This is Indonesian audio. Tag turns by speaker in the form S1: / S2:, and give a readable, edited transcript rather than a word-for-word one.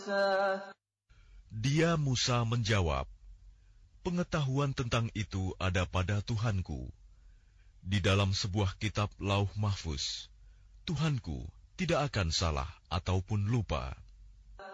S1: Dia Musa menjawab, "Pengetahuan tentang itu ada pada Tuhanku. Di dalam sebuah kitab Lauh Mahfuz, Tuhanku tidak akan salah ataupun lupa."